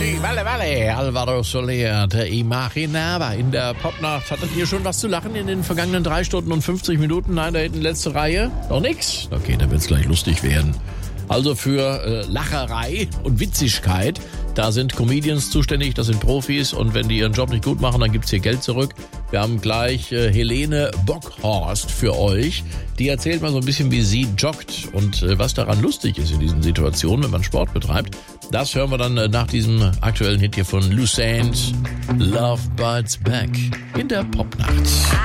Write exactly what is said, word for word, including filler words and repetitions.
Sí, vale, vale. Alvaro Soler, der Imaginaba in der Popnacht. Hattet ihr schon was zu lachen in den vergangenen drei Stunden und fünfzig Minuten? Nein, da hinten letzte Reihe? Noch nix? Okay, dann wird's gleich lustig werden. Also für äh, Lacherei und Witzigkeit, da sind Comedians zuständig, das sind Profis und wenn die ihren Job nicht gut machen, dann gibt's hier Geld zurück. Wir haben gleich äh, Helene Bockhorst für euch. Die erzählt mal so ein bisschen, wie sie joggt und äh, was daran lustig ist in diesen Situationen, wenn man Sport betreibt. Das hören wir dann äh, nach diesem aktuellen Hit hier von Lucent. Love Bites Back in der Popnacht.